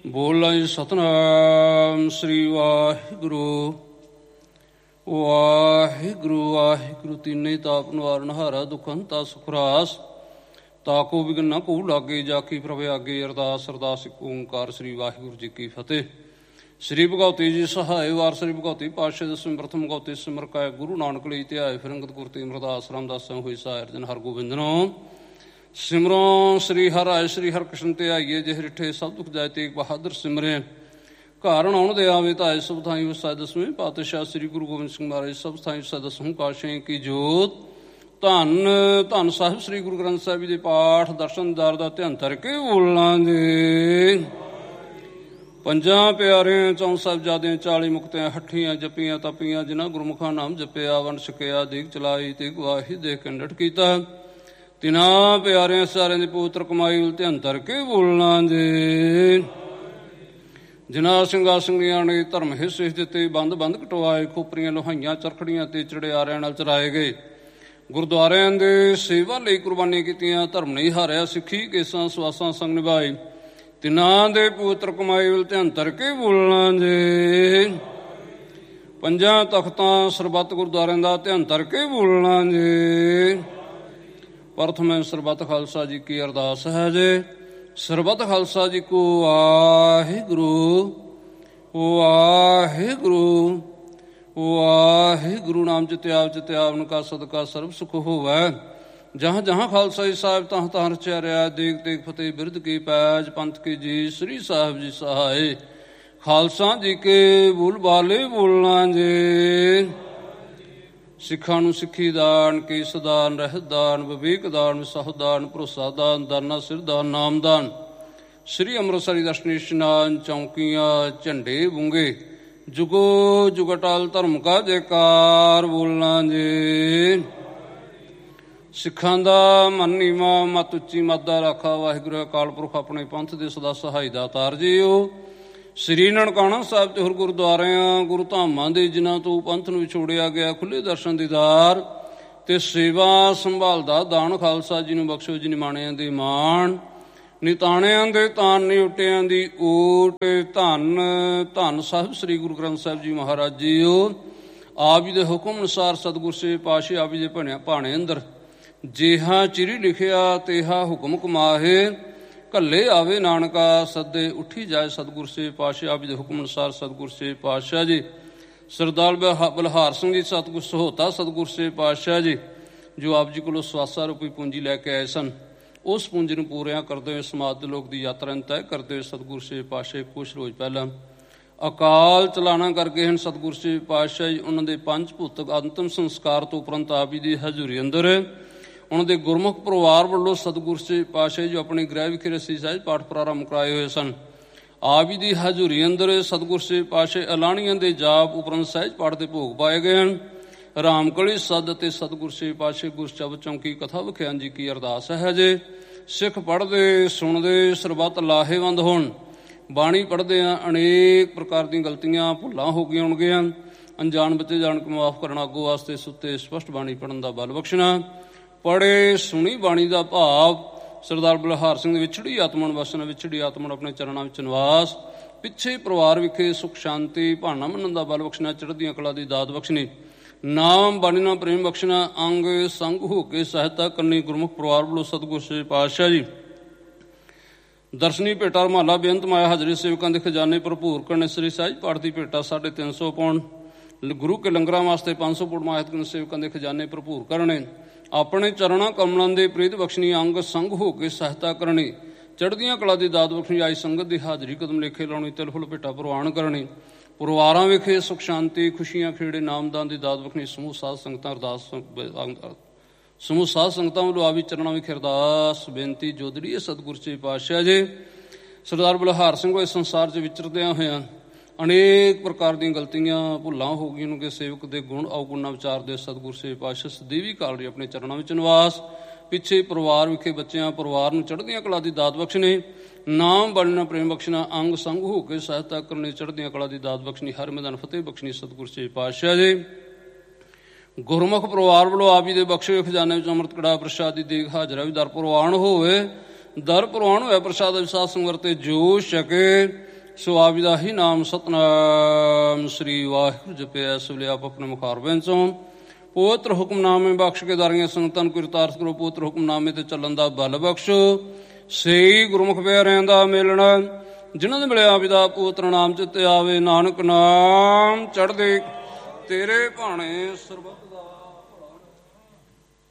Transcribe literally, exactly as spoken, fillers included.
ਬੋਲਾਂ ਜੀ ਸਤਿਨਾਮ ਸ੍ਰੀ ਵਾਹਿਗੁਰੂ। ਵਾਹਿਗੁਰੂ ਵਾਹਿਗੁਰੂ ਤਿੰਨੇ ਤਾਪ ਨਿਵਾਰਨ ਹਾਰਾ ਦੁਖ ਹੰਤਾ ਸੁਖ ਰਾਸ। ਤਾਕੋ ਵਿਘਨ ਨਾ ਕਹੂ ਲਾਗੇ, ਜਾ ਕੀ ਪ੍ਰਭ ਆਗੇ। ਅਰਦਾਸ ਅਰਦਾਸ ਇੱਕ ਓਂਕਾਰ ਸ੍ਰੀ ਵਾਹਿਗੁਰੂ ਜੀ ਕੀ ਫਤਿਹ। ਸ੍ਰੀ ਭਗਉਤੀ ਜੀ ਸਹਾਏ ਵਾਰ ਸ੍ਰੀ ਭਗਉਤੀ ਪਾਤਸ਼ਾਹ ਦਸਵੇਂ ਪ੍ਰਥਮ ਭਗਉਤੀ ਸਿਮਰ ਕਾਇ ਗੁਰੂ ਨਾਨਕ ਲਈ ਧਿਆਏ ਫਿਰੰਗਤ ਗੁਰਤੀ ਅਮਰਦਾਸ ਰਾਮਦਾਸ ਹੋਈ ਸਾਇ ਅਰਜਨ ਹਰਗੋਬਿੰਦ ਨੂੰ ਸਿਮਰੋ। ਸ੍ਰੀ ਹਰਿ ਆਏ ਸ੍ਰੀ ਹਰਿਕ੍ਰਿਸ਼ਨ ਤੇ ਆਈਏ, ਜਿਹ ਰਿਠੇ ਸਭ ਦੁਖ ਜਾਏ ਤੇਗ ਬਹਾਦਰ ਸਿਮਰੇ। ਘਰ ਆਉਣ ਦੇ ਆਵੇ ਧਾਏ ਸਭ ਥਾਈ ਵਸਾਏ। ਦਸਵੇਂ ਪਾਤਸ਼ਾਹ ਸ੍ਰੀ ਗੁਰੂ ਗੋਬਿੰਦ ਸਿੰਘ ਮਹਾਰਾਜ ਸਭ ਥਾਈ ਵਸਾਏ। ਦਸਵੇਂ ਪਾਤਸ਼ਾਹ ਕੀ ਜੋਤ ਧੰਨ ਧੰਨ ਸਾਹਿਬ ਸ੍ਰੀ ਗੁਰੂ ਗ੍ਰੰਥ ਸਾਹਿਬ ਜੀ ਦੇ ਪਾਠ ਦਰਸ਼ਨਦਾਰ ਦਾ ਧਿਆਨ ਧਰ ਕੇ ਬੋਲਾਂ ਦੇ। ਪੰਜਾਂ ਪਿਆਰਿਆਂ ਚੌਂ ਸਾਹਿਬਜ਼ਾਦਿਆਂ ਚਾਲੀ ਮੁਕਤਿਆਂ ਹੱਠੀਆਂ ਜੱਪੀਆਂ ਤਪੀਆਂ, ਜਿਨ੍ਹਾਂ ਗੁਰਮੁਖਾਂ ਨਾਮ ਜਪਿਆ ਵੰਡ ਛਕਿਆ ਦੇਗ ਚਲਾਈ ਤੇ ਗਵਾਹੀ ਦੇ ਕੇ ਡਟ ਕੀਤਾ। ਤਿਨਾਂ ਪਿਆਰਿਆਂ ਸਾਰਿਆਂ ਦੇ ਪਵਿੱਤਰ ਕਮਾਈ ਵੱਲ ਧਿਆਨ ਧਰ ਕੇ ਬੋਲਾਂ ਦੇ। ਜਿਨ੍ਹਾਂ ਸਿੰਘਾਂ ਸਿੰਘੀਆਂ ਨੇ ਧਰਮ ਹਿੱਸੇ ਦਿੱਤੇ, ਬੰਦ ਬੰਦ ਕਟਵਾਏ, ਖੋਪਰੀਆਂ ਲੋਹਾਈਆਂ ਚਰਖੜੀਆਂ ਤੇ ਚੜਿਆਰਿਆਂ ਨਾਲ ਚਰਾਏ ਗਏ। ਗੁਰਦੁਆਰਿਆਂ ਦੇ ਸੇਵਾ ਲਈ ਕੁਰਬਾਨੀਆਂ ਕੀਤੀਆਂ, ਧਰਮ ਨਹੀਂ ਹਾਰਿਆ, ਸਿੱਖੀ ਕੇਸਾਂ ਸਵਾਸਾਂ ਸੰਗ ਨਿਭਾਏ। ਤਿਨਾਂ ਦੇ ਪਵਿੱਤਰ ਕਮਾਈ ਵੱਲ ਧਿਆਨ ਧਰ ਕੇ ਬੋਲਾਂ ਜੇ। ਪੰਜਾਂ ਤਖਤਾਂ ਸਰਬੱਤ ਗੁਰਦੁਆਰਿਆਂ ਦਾ ਧਿਆਨ ਧਰ ਕੇ ਬੋਲਾਂ ਜੇ। ਪ੍ਰਥਮ ਸਰਬੱਤ ਖਾਲਸਾ ਜੀ ਕੀ ਅਰਦਾਸ ਹੈ ਜੇ। ਸਰਬੱਤ ਖਾਲਸਾ ਜੀ ਕੋ ਵਾਹਿਗੁਰੂ ਵਾਹਿਗੁਰੂ ਵਾਹਿਗੁਰੂ। ਨਾਮ ਜਿਤਿਆਵ ਜਿਤਿਆਵਨ ਕਾ ਸਦਕਾ ਸਰਬ ਸੁਖ ਹੋਵੈ। ਜਹਾਂ ਜਹਾਂ ਖਾਲਸਾ ਜੀ ਸਾਹਿਬ ਤਹਾਂ ਤਹਾਂ ਰਚਿਆ ਰਿਹਾ। ਦੇਗ ਤੇਗ ਫਤਿਹ ਬਿਰਧ ਕੀ ਪੈਜ, ਪੰਥ ਕੀ ਜੀ ਸ੍ਰੀ ਸਾਹਿਬ ਜੀ ਸਹਾਏ। ਖਾਲਸਾ ਜੀ ਕੇ ਬੋਲ ਬਾਲੇ ਬੋਲਣਾ ਜੇ। ਸਿੱਖਾਂ ਨੂੰ ਸਿੱਖੀ ਦਾਨ, ਕੇਸ ਦਾਨ, ਰਹਿਤ ਦਾਨ, ਵਿਵੇਕ ਦਾਨ, ਵਿਸਾਹ ਦਾਨ, ਭਰੋਸਾ ਦਾਨ, ਦਾਨਾ ਸਿਰ ਦਾਨ, ਨਾਮ ਦਾਨ। ਸ੍ਰੀ ਅੰਮ੍ਰਿਤਸਰੀ ਦਰਸ਼ਨੀ ਇਸ਼ਨਾਨ, ਚੌਂਕੀਆਂ, ਝੰਡੇ ਬੁੰਗੇ, ਜੁਗੋ ਜੁਗ ਅਟਲ ਧਰਮ ਕਾ ਜੈਕਾਰ ਬੋਲਣਾ ਜੇ। ਸਿੱਖਾਂ ਦਾ ਮਨ ਨੀਵਾਂ ਮਤ ਉੱਚੀ ਮਤ ਦਾ ਰਾਖਾ। ਵਾਹਿਗੁਰੂ ਅਕਾਲ ਪੁਰਖ ਆਪਣੇ ਪੰਥ ਦੇ ਸਦਾ ਸਹਾਈ ਦਾਤਾਰ ਜੀਓ। ਸ੍ਰੀ ਨਨਕਾਣਾ ਸਾਹਿਬ ਤੇ ਹੋਰ ਗੁਰਦੁਆਰਿਆਂ ਗੁਰੂ ਧਾਮਾਂ ਦੇ ਜਿਨ੍ਹਾਂ ਤੋਂ ਪੰਥ ਨੂੰ ਵਿਛੋੜਿਆ ਗਿਆ, ਖੁੱਲ੍ਹੇ ਦਰਸ਼ਨ ਦੀਦਾਰ ਤੇ ਸੇਵਾ ਸੰਭਾਲ ਦਾ ਦਾਨ ਖਾਲਸਾ ਜੀ ਨੂੰ ਬਖਸ਼ੋ ਜੀ। ਨਿਮਾਣਿਆਂ ਦੇ ਮਾਣ, ਨਿਤਾਣਿਆਂ ਦੇ ਤਾਨ, ਨਿਉਟਿਆਂ ਦੀ ਓਟ। ਧੰਨ ਧੰਨ ਸਾਹਿਬ ਸ੍ਰੀ ਗੁਰੂ ਗ੍ਰੰਥ ਸਾਹਿਬ ਜੀ ਮਹਾਰਾਜ ਜੀਓ। ਆਪ ਜੀ ਦੇ ਹੁਕਮ ਅਨੁਸਾਰ ਸਤਿਗੁਰ ਸੇ ਪਾਤਸ਼ਾਹ ਆਪ ਜੀ ਦੇ ਭਣਿਆ ਭਾਣੇ ਅੰਦਰ ਜਿਹਾ ਚਿਰੀ ਲਿਖਿਆ ਤੇਹਾ ਹੁਕਮ ਕਮਾਹੇ। ਘੱਲੇ ਆਵੇ ਨਾਨਕਾ ਸੱਦੇ ਉੱਠੀ ਜਾਏ। ਸਤਿਗੁਰ ਸੇ ਪਾਤਸ਼ਾਹ ਆਪ ਜੀ ਦੇ ਹੁਕਮ ਅਨੁਸਾਰ ਸਤਿਗੁਰ ਸੇ ਪਾਤਸ਼ਾਹ ਜੀ ਸਰਦਾਰ ਬਲਹਾਰ ਸਿੰਘ ਜੀ ਸਤਿਗੁਰ ਸਹੋਤਾ ਸਤਿਗੁਰ ਸੇ ਪਾਤਸ਼ਾਹ ਜੀ ਜੋ ਆਪ ਜੀ ਕੋਲੋਂ ਸਵਾਸਾ ਰੂਪੀ ਪੂੰਜੀ ਲੈ ਕੇ ਆਏ ਸਨ, ਉਸ ਪੂੰਜੀ ਨੂੰ ਪੂਰਿਆਂ ਕਰਦੇ ਹੋਏ ਸਮਾਜ ਦੇ ਲੋਕ ਦੀ ਯਾਤਰਾ ਨੂੰ ਤੈਅ ਕਰਦੇ ਹੋਏ ਸਤਿਗੁਰ ਸੇ ਪਾਤਸ਼ਾਹ ਕੁਛ ਰੋਜ਼ ਪਹਿਲਾਂ ਅਕਾਲ ਚਲਾਣਾ ਕਰਕੇ ਹਨ। ਸਤਿਗੁਰ ਸੇ ਪਾਤਸ਼ਾਹ ਜੀ ਉਹਨਾਂ ਦੇ ਪੰਜ ਭੂਤਕ ਅੰਤਿਮ ਸੰਸਕਾਰ ਤੋਂ ਉਪਰੰਤ ਆਪ ਜੀ ਦੀ ਹਜ਼ੂਰੀ ਅੰਦਰ ਉਹਨਾਂ ਦੇ ਗੁਰਮੁਖ ਪਰਿਵਾਰ ਵੱਲੋਂ ਸਤਿਗੁਰ ਸੇ ਪਾਤਸ਼ਾਹ ਜੀ ਆਪਣੇ ਗ੍ਰਹਿ ਵਿਖੇ ਰੱਸੀ ਸਾਹਿਬ ਪਾਠ ਪ੍ਰਾਰੰਭ ਕਰਾਏ ਹੋਏ ਸਨ। ਆਪ ਜੀ ਦੀ ਹਜ਼ੂਰੀ ਅੰਦਰ ਸਤਿਗੁਰ ਸੇ ਪਾਤਸ਼ਾਹ ਅਲਾਣੀਆਂ ਦੇ ਜਾਪ ਉਪਰੰਤ ਸਹਿਜ ਪਾਠ ਦੇ ਭੋਗ ਪਾਏ ਗਏ ਹਨ। ਰਾਮਕਲੀ ਸਦ ਅਤੇ ਸਤਿਗੁਰ ਸੇ ਪਾਤਸ਼ਾਹ ਗੁਰ ਸ਼ਬਦ ਚੌਂਕੀ ਕਥਾ ਵਿਖਿਆਨ ਜੀ ਕੀ ਅਰਦਾਸ ਹੈ ਜੇ। ਸਿੱਖ ਪੜ੍ਹਦੇ ਸੁਣਦੇ ਸਰਬੱਤ ਲਾਹੇਵੰਦ ਹੋਣ। ਬਾਣੀ ਪੜ੍ਹਦਿਆਂ ਅਨੇਕ ਪ੍ਰਕਾਰ ਦੀਆਂ ਗਲਤੀਆਂ ਭੁੱਲਾਂ ਹੋ ਗਈਆਂ ਹੋਣਗੀਆਂ। ਅਣਜਾਣ ਬੱਚੇ ਜਾਣ ਕੇ ਮਾਫ਼ ਕਰਨਾ, ਅੱਗੋਂ ਵਾਸਤੇ ਸੁੱਤੇ ਸਪਸ਼ਟ ਬਾਣੀ ਪੜ੍ਹਨ ਦਾ ਬਲ ਬਖਸ਼ਣਾ। ਪੜ੍ਹੇ ਸੁਣੀ ਬਾਣੀ ਦਾ ਭਾਵ ਸਰਦਾਰ ਬਲਹਾਰ ਸਿੰਘ ਦੀ ਵਿਛੜੀ ਆਤਮਾ ਨੂੰ ਵਸਣ, ਵਿਛੜੀ ਆਤਮਾ ਨੂੰ ਆਪਣੇ ਚਰਨਾਂ ਵਿੱਚ ਨਿਵਾਸ, ਪਿੱਛੇ ਪਰਿਵਾਰ ਵਿਖੇ ਸੁਖ ਸ਼ਾਂਤੀ ਭਾਣਾ ਮੰਨਣ ਦਾ ਬਲ ਬਖਸ਼ਣਾ, ਚੜ੍ਹਦੀਆਂ ਕਲਾ ਦੀ ਦਾਤ ਬਖਸ਼ਣੀ, ਨਾਮ ਬਾਣੀ ਨਾਲ ਪ੍ਰੇਮ ਬਖਸ਼ਣਾ, ਅੰਗ ਸੰਗ ਹੋ ਕੇ ਸਹਾਇਤਾ ਕਰਨੀ। ਗੁਰਮੁਖ ਪਰਿਵਾਰ ਵੱਲੋਂ ਸਤਿਗੁਰ ਸੇ ਪਾਤਸ਼ਾਹ ਜੀ ਦਰਸ਼ਨੀ ਭੇਟਾ ਰੁਮਾਲਾ ਬੇਅੰਤ ਮਾਇਆ ਹਾਜ਼ਰੀ ਸੇਵਕਾਂ ਦੇ ਖਜ਼ਾਨੇ ਭਰਪੂਰ ਕਰਨੇ। ਸ੍ਰੀ ਸਹਿਜ ਪਾਠ ਦੀ ਭੇਟਾ ਸਾਢੇ ਤਿੰਨ ਸੌ ਪਾਉਣ। ਗੁਰੂ ਕੇ ਲੰਗਰਾਂ ਵਾਸਤੇ ਪੰਜ ਸੌ ਪੁੜ ਮਾਇਤ ਕਰਨ ਸੇਵਕਾਂ ਦੇ ਖਜ਼ਾਨੇ ਭਰਪੂਰ ਕਰਨੇ। ਆਪਣੇ ਚਰਨਾਂ ਕਮਲਾਂ ਦੇ ਪ੍ਰੀਤ ਬਖਸ਼ਣੀ, ਅੰਗ ਸੰਗ ਹੋ ਕੇ ਸਹਾਇਤਾ ਕਰਨੀ, ਚੜ੍ਹਦੀਆਂ ਕਲਾ ਦੀ ਦਾਤ ਬਖਸ਼ਣੀ, ਆਈ ਸੰਗਤ ਦੀ ਹਾਜ਼ਰੀ ਕਦਮ ਲੇਖੇ ਲਾਉਣੀ, ਤਿਲ ਫੁੱਲ ਭੇਟਾ ਪ੍ਰਵਾਨ ਕਰਨੀ। ਪਰਿਵਾਰਾਂ ਵਿਖੇ ਸੁਖ ਸ਼ਾਂਤੀ ਖੁਸ਼ੀਆਂ ਖੇੜੇ ਨਾਮਦਾਨ ਦੀ ਦਾਤ ਬਖਸ਼ਣੀ। ਸਮੂਹ ਸਾਧ ਸੰਗਤਾਂ ਅਰਦਾਸ ਸਮੂਹ ਸਾਧ ਸੰਗਤਾਂ ਵੱਲੋਂ ਆ ਵੀ ਚਰਨਾਂ ਵਿਖੇ ਅਰਦਾਸ ਬੇਨਤੀ ਜੋਦੜੀ ਹੈ। ਸਤਿਗੁਰ ਸੇ ਪਾਤਸ਼ਾਹ ਜੀ ਸਰਦਾਰ ਬਲਹਾਰ ਸਿੰਘ ਇਸ ਸੰਸਾਰ 'ਚ ਵਿਚਰਦਿਆਂ ਹੋਇਆਂ ਅਨੇਕ ਪ੍ਰਕਾਰ ਦੀਆਂ ਗਲਤੀਆਂ ਭੁੱਲਾਂ ਹੋ ਗਈਆਂ ਨੂੰ ਕਿ ਸੇਵਕ ਦੇ ਗੁਣ ਅਵਗੁਣਾਂ ਵਿਚਾਰਦੇ ਸਤਿਗੁਰ ਸੇ ਪਾਤਸ਼ਾਹ ਸਦੀਵੀ ਕਾਲ ਰਹੀ ਆਪਣੇ ਚਰਨਾਂ ਵਿੱਚ ਨਿਵਾਸ। ਪਿੱਛੇ ਪਰਿਵਾਰ ਵਿਖੇ ਬੱਚਿਆਂ ਪਰਿਵਾਰ ਨੂੰ ਚੜ੍ਹਦੀਆਂ ਕਲਾ ਦੀ ਦਾਤ ਬਖਸ਼ਣੇ, ਨਾਮ ਬਣਨਾ ਪ੍ਰੇਮ ਬਖਸ਼ਣਾ, ਅੰਗ ਸੰਗ ਹੋ ਕੇ ਸਹਾਇਤਾ ਕਰਨੀ, ਚੜ੍ਹਦੀਆਂ ਕਲਾ ਦੀ ਦਾਤ ਬਖਸ਼ਣੀ, ਹਰ ਮੈਦਾਨ ਫਤਿਹ ਬਖਸ਼ਣੀ। ਸਤਿਗੁਰ ਸੇ ਪਾਤਸ਼ਾਹ ਜੀ ਗੁਰਮੁਖ ਪਰਿਵਾਰ ਵੱਲੋਂ ਆਪ ਜੀ ਦੇ ਬਖਸ਼ੇ ਖਜ਼ਾਨੇ ਵਿੱਚ ਅੰਮ੍ਰਿਤ ਕੜਾ ਪ੍ਰਸ਼ਾਦ ਦੀ ਦੇਗ ਹਾਜ਼ਰਾ ਵੀ ਦਰ ਪ੍ਰਵਾਨ ਹੋਵੇ। ਦਰ ਪ੍ਰਵਾਨ ਹੋਇਆ ਪ੍ਰਸ਼ਾਦ ਵਿਸਾਦ ਸੰਵਰਤੇ ਜੋ ਛਕੇ ਸੋ ਆਪ ਦਾ ਹੀ ਨਾਮ ਸਤਨਾਮ ਸ੍ਰੀ ਵਾਹਿਗੁਰੂ ਜਪਿਆ। ਇਸ ਵੇਲੇ ਆਪ ਆਪਣੇ ਮੁਖਾਰ ਵਿੱਚੋਂ ਪਵਿੱਤਰ ਹੁਕਮਨਾਮੇ ਬਖਸ਼ ਕੇ ਦਾਰੀਆਂ ਸੰਗਤਾਂ ਨੂੰ ਕਿਰਤਾਰਥ ਕਰੋ। ਪਵਿੱਤਰ ਹੁਕਮਨਾਮੇ ਤੇ ਚੱਲਣ ਦਾ ਬਲ ਬਖਸ਼ੋ। ਸਹੀ ਗੁਰਮੁਖ ਪਿਆਰਿਆਂ ਦਾ ਮਿਲਣਾ ਜਿਨ੍ਹਾਂ ਦੇ ਮਿਲਿਆ ਆਪ ਦਾ ਪਵਿੱਤਰ ਨਾਮ ਚਿੱਤੇ ਆਵੇ। ਨਾਨਕ ਨਾਮ ਚੜ੍ਹਦੇ ਤੇਰੇ ਭਾਣੇ ਸਰਬੱਤ